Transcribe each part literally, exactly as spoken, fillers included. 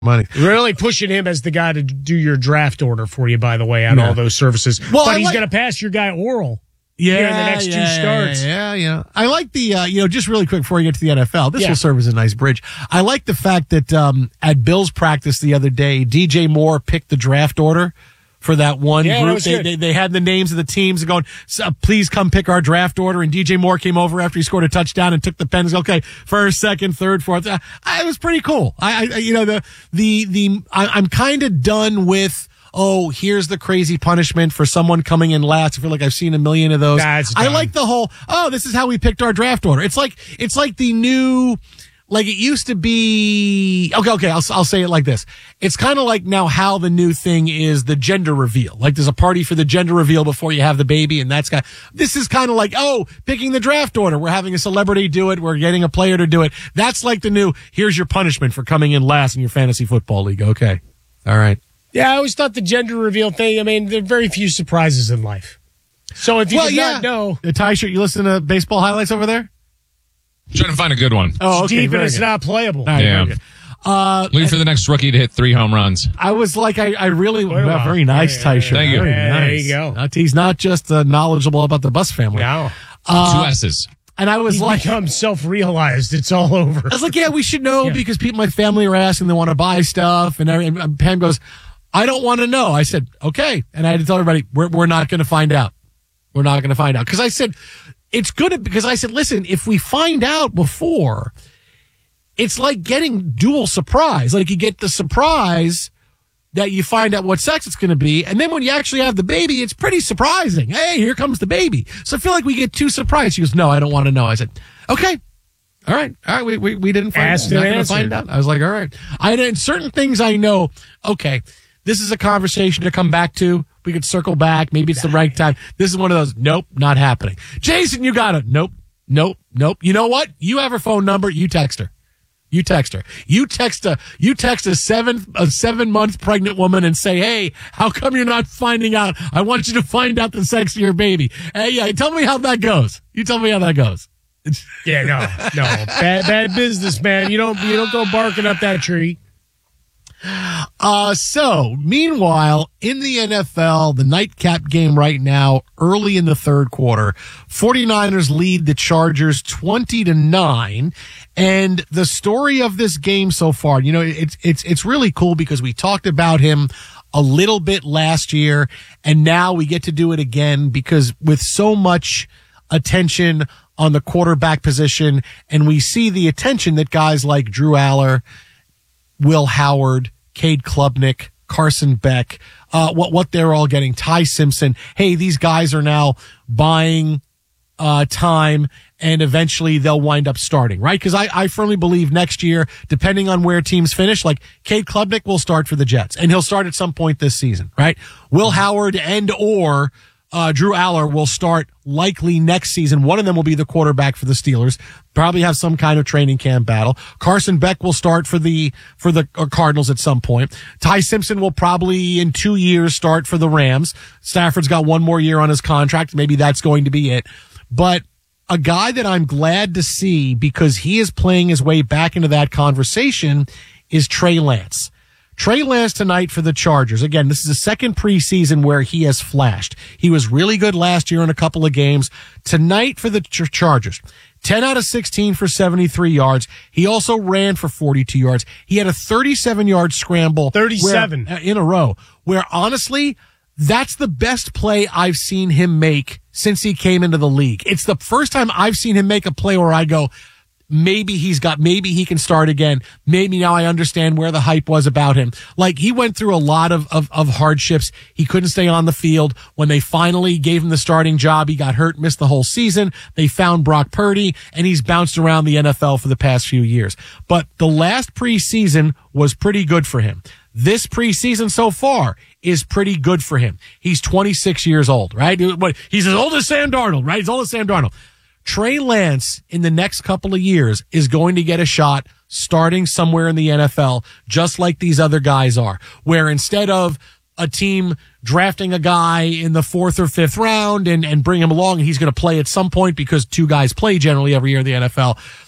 money. Really pushing him as the guy to do your draft order for you, by the way, on yeah. all those services. Well, but I he's like- going to pass your guy Oral. Yeah, here in the next yeah, two starts. Yeah, yeah, yeah. I like the, uh, you know, just really quick before you get to the N F L, this Yeah. will serve as a nice bridge. I like the fact that um, at Bill's practice the other day, D J Moore picked the draft order for that one Yeah, that group. was They, good. they they had the names of the teams going, so, please come pick our draft order. And D J Moore came over after he scored a touchdown and took the pen. Okay, first, second, third, fourth. Uh, it was pretty cool. I, I you know, the, the, the, I, I'm kind of done with, oh, here's the crazy punishment for someone coming in last. I feel like I've seen a million of those. That's I done. like the whole, oh, this is how we picked our draft order. It's like, it's like the new, like it used to be, okay, okay, I'll, I'll say it like this. It's kind of like now how the new thing is the gender reveal. Like there's a party for the gender reveal before you have the baby, and that's got, this is kind of like, oh, picking the draft order. We're having a celebrity do it. We're getting a player to do it. That's like the new, here's your punishment for coming in last in your fantasy football league. Okay. All right. Yeah, I always thought the gender reveal thing, I mean, there are very few surprises in life. So if you Well, did yeah. not know, The tie shirt, you listen to baseball highlights over there? Trying to find a good one. Oh, it's okay. deep and very it's good. not playable. All right, Yeah. very good. Uh, Looking for the next rookie to hit three home runs. I was like, I, I really, Wait a while. very nice Yeah, tie yeah, shirt. Thank you. Very Yeah, there nice. you go. Not- he's not just uh, knowledgeable about the Bus family. No. Uh, Two S's. and I was He's like, become self-realized. It's all over. I was like, yeah, we should know Yeah. because people, my family are asking, they want to buy stuff. And, I, and Pam goes, I don't want to know. I said, okay. And I had to tell everybody, we're, we're not going to find out. We're not going to find out. Because I said, it's good because I said, listen, if we find out before, it's like getting dual surprise. Like you get the surprise that you find out what sex it's going to be. And then when you actually have the baby, it's pretty surprising. Hey, here comes the baby. So I feel like we get too surprised. She goes, no, I don't want to know. I said, okay. All right. All right. We, we, we didn't find Asked out. Not and going to find answered. out. I was like, all right. I had certain things I know. Okay. This is a conversation to come back to. We could circle back. Maybe it's the right time. This is one of those. Nope. Not happening. Jason, you got it. Nope. Nope. Nope. You know what? You have her phone number. You text her. You text her. You text a you text a seven a seven month pregnant woman and say, "Hey, how come you're not finding out? I want you to find out the sex of your baby." Hey, yeah, tell me how that goes. You tell me how that goes. Yeah, no, no. Bad, bad business, man. You don't, you don't go barking up that tree. Uh, so meanwhile, in the N F L, the nightcap game right now, early in the third quarter, 49ers lead the Chargers twenty to nine. And the story of this game so far, you know, it's, it's, it's really cool because we talked about him a little bit last year and now we get to do it again because with so much attention on the quarterback position and we see the attention that guys like Drew Aller, Will Howard, Cade Klubnik, Carson Beck, uh, what, what they're all getting, Ty Simpson. Hey, these guys are now buying, uh, time and eventually they'll wind up starting, right? Cause I, I firmly believe next year, depending on where teams finish, like Cade Klubnik will start for the Jets and he'll start at some point this season, right? Will Howard and or Uh, Drew Aller will start likely next season. One of them will be the quarterback for the Steelers. Probably have some kind of training camp battle. Carson Beck will start for the for the uh, Cardinals at some point. Ty Simpson will probably in two years start for the Rams. Stafford's got one more year on his contract. Maybe that's going to be it. But a guy that I'm glad to see because he is playing his way back into that conversation is Trey Lance. Trey Lance tonight for the Chargers. Again, this is the second preseason where he has flashed. He was really good last year in a couple of games. Tonight for the Ch- Chargers, ten out of sixteen for seventy-three yards. He also ran for forty-two yards. He had a thirty-seven yard scramble. thirty-seven where, uh, in a row, where honestly, that's the best play I've seen him make since he came into the league. It's the first time I've seen him make a play where I go, maybe he's got, maybe he can start again. Maybe now I understand where the hype was about him. Like he went through a lot of, of, of hardships. He couldn't stay on the field. When they finally gave him the starting job, he got hurt, missed the whole season. They found Brock Purdy and he's bounced around the N F L for the past few years. But the last preseason was pretty good for him. This preseason so far is pretty good for him. He's twenty-six years old, right? He's as old as Sam Darnold, right? He's as old as Sam Darnold. Trey Lance in the next couple of years is going to get a shot starting somewhere in the N F L, just like these other guys are, where instead of a team drafting a guy in the fourth or fifth round and, and bring him along and he's going to play at some point because two guys play generally every year in the N F L,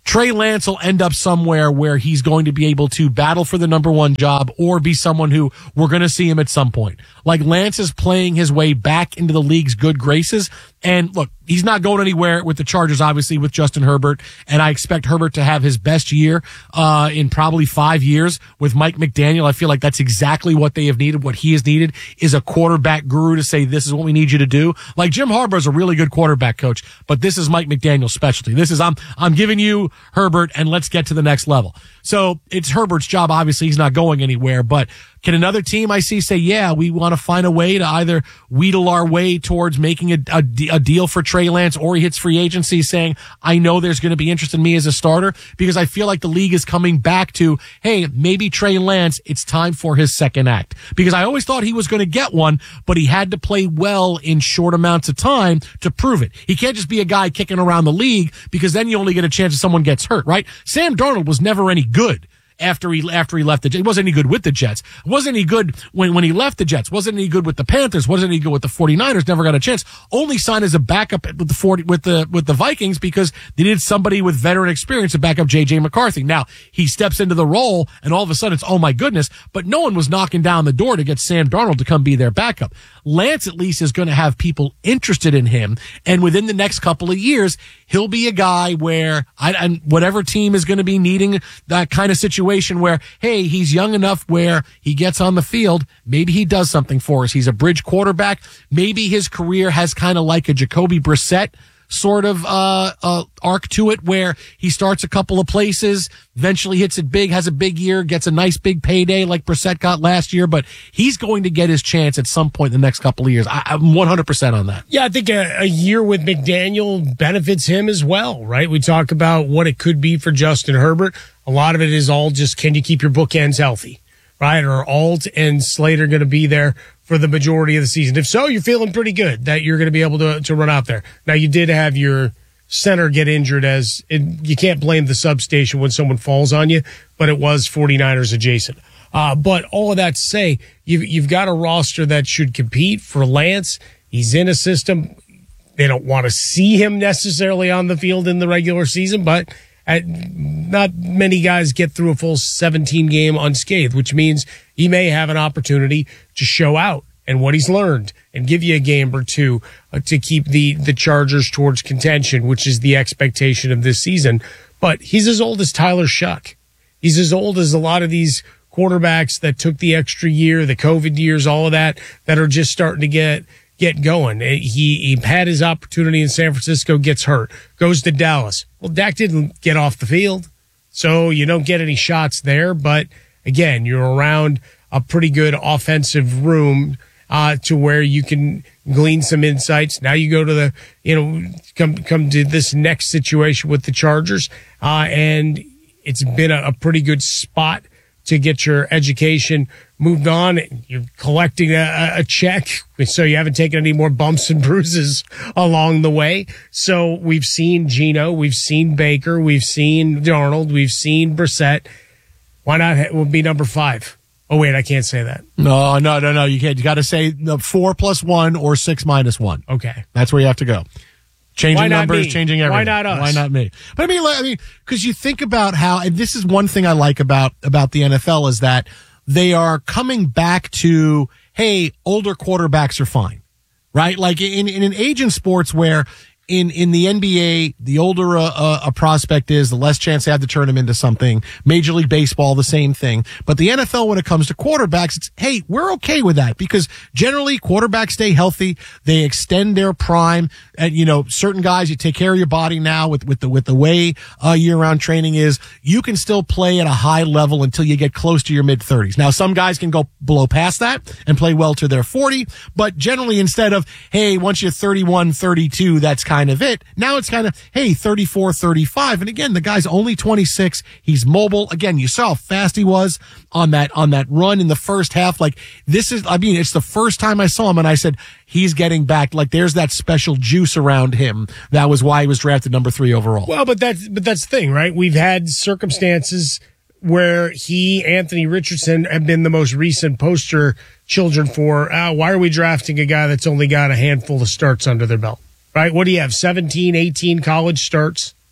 Trey Lance will end up somewhere where he's going to be able to battle for the number one job or be someone who we're going to see him at some point. Like Lance is playing his way back into the league's good graces. And look, he's not going anywhere with the Chargers, obviously, with Justin Herbert. And I expect Herbert to have his best year uh in probably five years with Mike McDaniel. I feel like that's exactly what they have needed. What he has needed is a quarterback guru to say, this is what we need you to do. Like Jim Harbaugh is a really good quarterback coach, but this is Mike McDaniel's specialty. This is, I'm, I'm giving you Herbert and let's get to the next level. So it's Herbert's job. Obviously, he's not going anywhere, but can another team I see say, yeah, we want to find a way to either wheedle our way towards making a, a, a deal for Trey Lance, or he hits free agency saying, I know there's going to be interest in me as a starter, because I feel like the league is coming back to, hey, maybe Trey Lance, it's time for his second act. Because I always thought he was going to get one, but he had to play well in short amounts of time to prove it. He can't just be a guy kicking around the league, because then you only get a chance if someone gets hurt, right? Sam Darnold was never any good. After he after he left the Jets. He wasn't any good with the Jets. Wasn't any good when, when he left the Jets. Wasn't any good with the Panthers. Wasn't any good with the forty-niners. Never got a chance. Only signed as a backup with the forty with the with the Vikings because they needed somebody with veteran experience to back up J J McCarthy. Now he steps into the role and all of a sudden it's, oh my goodness, but no one was knocking down the door to get Sam Darnold to come be their backup. Lance at least is going to have people interested in him, and within the next couple of years, he'll be a guy where I, and whatever team is going to be needing that kind of situation where, hey, he's young enough where he gets on the field, maybe he does something for us. He's a bridge quarterback. Maybe his career has kind of like a Jacoby Brissett sort of uh, uh arc to it, where he starts a couple of places, eventually hits it big, has a big year, gets a nice big payday like Brissett got last year, but he's going to get his chance at some point in the next couple of years. I, I'm one hundred percent on that. Yeah, I think a, a year with McDaniel benefits him as well, right? We talk about what it could be for Justin Herbert. A lot of it is all just, can you keep your bookends healthy, right? Are Alt and Slater going to be there for the majority of the season? If so, you're feeling pretty good that you're going to be able to, to run out there. Now, you did have your center get injured, as it, you can't blame the substation when someone falls on you, but it was forty-niners adjacent. Uh, but all of that to say, you've, you've got a roster that should compete for Lance. He's in a system. They don't want to see him necessarily on the field in the regular season, but at, not many guys get through a full seventeen game unscathed, which means he may have an opportunity to show out and what he's learned and give you a game or two uh, to keep the, the Chargers towards contention, which is the expectation of this season. But he's as old as Tyler Shuck. He's as old as a lot of these quarterbacks that took the extra year, the COVID years, all of that, that are just starting to get get going. He, he had his opportunity in San Francisco, gets hurt, goes to Dallas. Well, Dak didn't get off the field, so you don't get any shots there. But again, you're around a pretty good offensive room uh, to where you can glean some insights. Now you go to the, you know, come come to this next situation with the Chargers, uh, and it's been a, a pretty good spot to get your education moved on. You're collecting a, a check, so you haven't taken any more bumps and bruises along the way. So we've seen Geno, we've seen Baker, we've seen Darnold, we've seen Brissett. Why not we'll be number five? Oh, wait, I can't say that. No, no, no, no. You can't. You got to say four plus one or six minus one. Okay. That's where you have to go. Changing numbers, me? changing everything. Why not us? Why not me? But I mean, I mean, because you think about how, and this is one thing I like about about the N F L is that they are coming back to, hey, older quarterbacks are fine, right? Like in in an age in sports where in in the N B A, the older a, a, a prospect is, the less chance they have to turn him into something. Major League Baseball, the same thing. But the N F L, when it comes to quarterbacks, it's, hey, we're okay with that because generally quarterbacks stay healthy. They extend their prime. And, you know, certain guys, you take care of your body now with, with the, with the way, uh, year-round training is. You can still play at a high level until you get close to your mid-thirties. Now, some guys can go below past that and play well to their forty. But generally, instead of, hey, once you're thirty-one, thirty-two, that's kind kind of it. Now it's kind of, hey, thirty-four, thirty-five. And again, the guy's only twenty-six. He's mobile. Again, you saw how fast he was on that, on that run in the first half. Like this is, I mean, it's the first time I saw him and I said, he's getting back. Like there's that special juice around him. That was why he was drafted number three overall. Well, but that's, but that's the thing, right? We've had circumstances where he, Anthony Richardson, have been the most recent poster children for, uh, why are we drafting a guy that's only got a handful of starts under their belt? Right? What do you have? seventeen, eighteen college starts.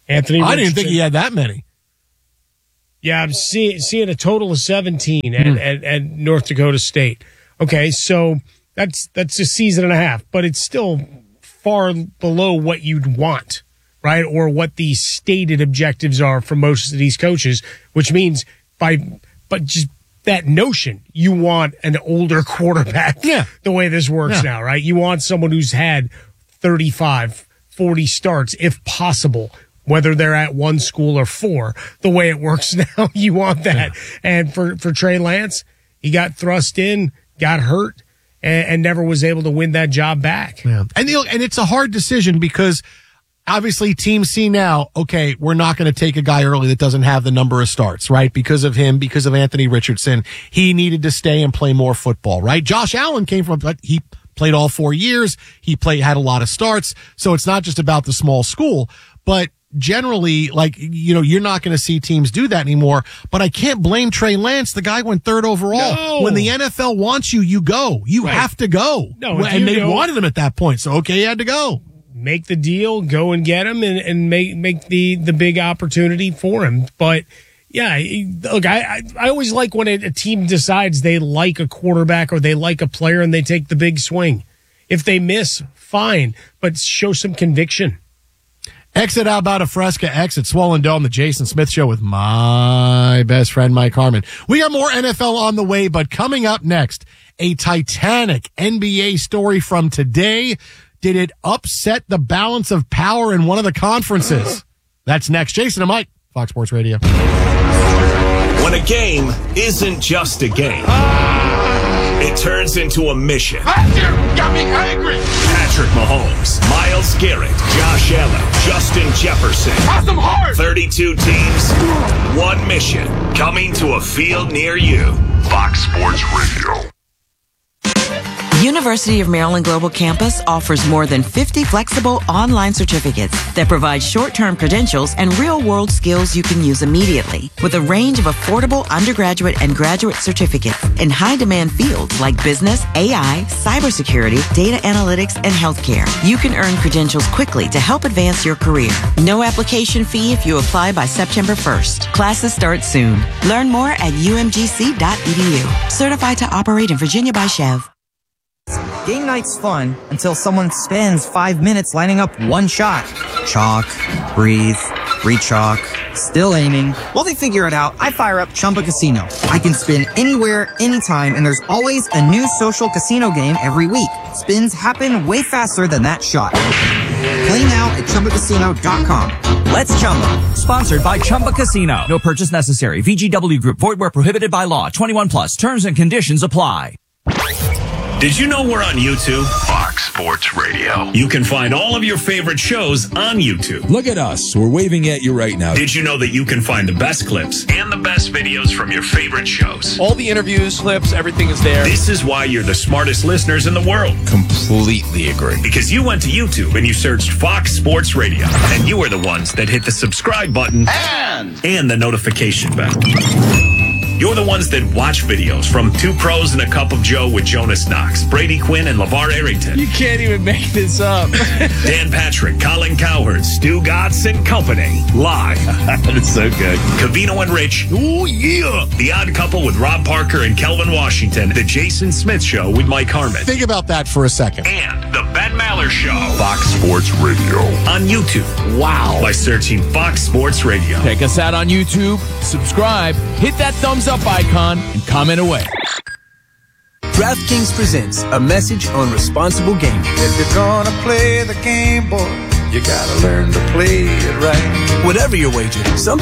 Anthony I didn't Richardson. think he had that many. Yeah, I'm seeing seeing a total of seventeen at, Mm. at, at North Dakota State. Okay, so that's that's a season and a half, but it's still far below what you'd want, right? Or what the stated objectives are for most of these coaches, which means by but just that notion, you want an older quarterback. Yeah. The way this works Yeah. now, right? You want someone who's had thirty-five, forty starts, if possible, whether they're at one school or four. The way it works now, you want that. Yeah. And for, for Trey Lance, he got thrust in, got hurt, and, and never was able to win that job back. Yeah. And, you know, and it's a hard decision because obviously teams see now, okay, we're not going to take a guy early that doesn't have the number of starts, right? Because of him, because of Anthony Richardson. He needed to stay and play more football, right? Josh Allen came from, but he played all four years. He played, had a lot of starts. So it's not just about the small school, but generally, like, you know, you're not going to see teams do that anymore. But I can't blame Trey Lance. The guy went third overall. No. When the N F L wants you, you go. You Right. have to go. No, if and you they don't- wanted him at that point. So, okay, he had to go. Make the deal, go and get him, and, and make make the, the big opportunity for him. But yeah, look, I I, I always like when a, a team decides they like a quarterback or they like a player and they take the big swing. If they miss, fine, but show some conviction. Exit out about a Fresca, exit Swollen Dome, the Jason Smith Show with my best friend, Mike Harmon. We got more N F L on the way, but coming up next, a Titanic N B A story from today. Did it upset the balance of power in one of the conferences? That's next. Jason and Mike, Fox Sports Radio. When a game isn't just a game, it turns into a mission. Got me angry. Patrick Mahomes, Myles Garrett, Josh Allen, Justin Jefferson. Awesome heart. thirty-two teams, one mission. Coming to a field near you. Fox Sports Radio. University of Maryland Global Campus offers more than fifty flexible online certificates that provide short-term credentials and real-world skills you can use immediately. With a range of affordable undergraduate and graduate certificates in high-demand fields like business, A I, cybersecurity, data analytics, and healthcare, you can earn credentials quickly to help advance your career. No application fee if you apply by September first. Classes start soon. Learn more at u m g c dot e d u. Certified to operate in Virginia by Chev. Game night's fun until someone spends five minutes lining up one shot. Chalk, breathe, re-chalk, still aiming. While they figure it out, I fire up Chumba Casino. I can spin anywhere, anytime, and there's always a new social casino game every week. Spins happen way faster than that shot. Play now at chumba casino dot com. Let's Chumba. Sponsored by Chumba Casino. No purchase necessary. V G W Group. Void where prohibited by law. twenty-one plus. Terms and conditions apply. Did you know we're on YouTube? Fox Sports Radio. You can find all of your favorite shows on YouTube. Look at us. We're waving at you right now. Did you know that you can find the best clips and the best videos from your favorite shows? All the interviews, clips, everything is there. This is why you're the smartest listeners in the world. Completely agree. Because you went to YouTube and you searched Fox Sports Radio. And you are the ones that hit the subscribe button And and the notification bell. You're the ones that watch videos from Two Pros and a Cup of Joe with Jonas Knox, Brady Quinn, and LeVar Arrington. You can't even make this up. Dan Patrick, Colin Cowherd, Stu Gatz and Company. Live. That's so good. Cavino and Rich. Ooh, yeah. The Odd Couple with Rob Parker and Kelvin Washington. The Jason Smith Show with Mike Harmon. Think about that for a second. And The Ben Maller Show. Fox Sports Radio. On YouTube. Wow. By searching Fox Sports Radio. Check us out on YouTube, subscribe, hit that thumbs up icon, and comment away. DraftKings presents a message on responsible gaming. If you're gonna play the game, boy, you gotta learn to play it right. Whatever your wager, some